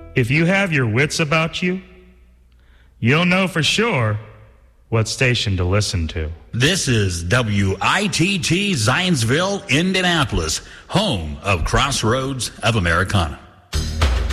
If you have your wits about you, you'll know for sure what station to listen to. This is WITT Zionsville, Indianapolis, home of Crossroads of Americana.